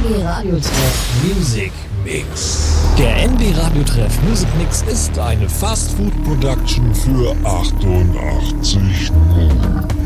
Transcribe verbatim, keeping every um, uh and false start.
B Radiotreff Music Mix. Der N B Radiotreff Music Mix ist eine Fast Food Production für achtundachtzig Null.